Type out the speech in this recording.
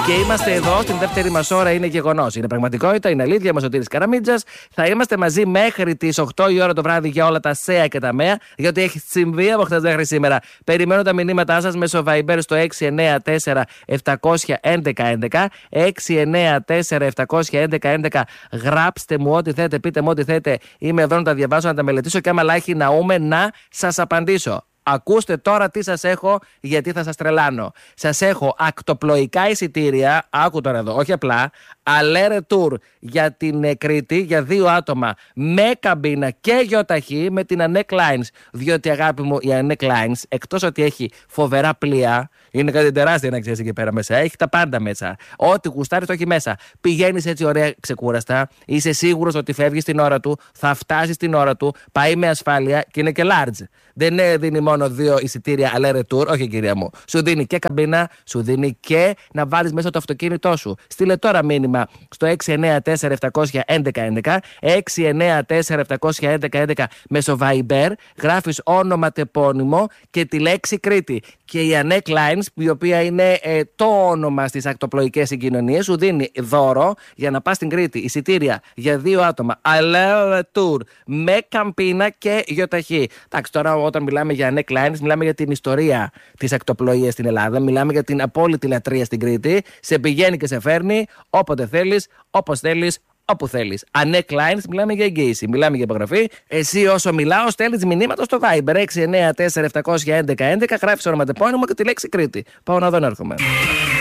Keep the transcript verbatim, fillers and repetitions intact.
Και είμαστε εδώ στην δεύτερη μας ώρα. Είναι γεγονός. Είναι πραγματικότητα, είναι αλήθεια. Είμαι ο Σωτήρης Καραμίτζας. Θα είμαστε μαζί μέχρι τις οκτώ η ώρα το βράδυ για όλα τα ΣΕΑ και τα ΜΕΑ. Γιατί έχει συμβεί από χθες μέχρι σήμερα. Περιμένω τα μηνύματά σας μέσω Viber στο έξι εννέα τέσσερα επτά ένα ένα ένα ένα. έξι εννέα τέσσερα επτά ένα ένα ένα. Γράψτε μου ό,τι θέλετε, πείτε μου ό,τι θέλετε. Είμαι εδώ να τα διαβάσω, να τα μελετήσω και άμα λάχει ναούμε να σας απαντήσω. Ακούστε τώρα τι σας έχω, γιατί θα σας τρελάνω. Σας έχω ακτοπλοϊκά εισιτήρια, άκου τώρα εδώ, όχι απλά, aller tour για την Κρήτη, για δύο άτομα, με καμπίνα και γιοταχή με την Anek Lines. Διότι αγάπη μου, η Anek Lines, εκτός ότι έχει φοβερά πλοία, είναι κάτι τεράστια να ξέρεις εκεί πέρα μέσα, έχει τα πάντα μέσα. Ό,τι γουστάρεις το έχει μέσα. Πηγαίνεις έτσι ωραία ξεκούραστα, είσαι σίγουρος ότι φεύγεις την ώρα του, θα φτάσεις την ώρα του, πάει με ασφάλεια και είναι και large. Δεν δίνει μόνο δύο εισιτήρια aller tour, όχι κυρία μου. Σου δίνει και καμπίνα, σου δίνει και να βάλεις μέσα το αυτοκίνητό σου. Στείλε τώρα μήνυμα στο έξι εννέα τέσσερα επτά ένα ένα ένα ένα, έξι εννέα τέσσερα επτά ένα ένα ένα μέσω Viber, γράφεις όνομα τεπώνυμο και τη λέξη Κρήτη. Και η Anek Lines, η οποία είναι ε, το όνομα στις ακτοπλοϊκές συγκοινωνίες, σου δίνει δώρο για να πας στην Κρήτη. Εισιτήρια για δύο άτομα, aller tour, με καμπίνα και γιοταχή. Εντάξει, τώρα όταν μιλάμε για Anek Lines, μιλάμε για την ιστορία της ακτοπλοείας στην Ελλάδα, μιλάμε για την απόλυτη λατρεία στην Κρήτη. Σε πηγαίνει και σε φέρνει όποτε θέλεις, όπως θέλεις, όπου θέλεις. Anek Lines, μιλάμε για εγγύηση, μιλάμε για υπογραφή. Εσύ όσο μιλάω, στέλνεις μηνύματα στο Viber έξι εννέα τέσσερα επτά ένα ένα ένα, γράφεις όνομα τεπώνυμο και τη λέξη Κρήτη. Πάω να δω να έρχομαι.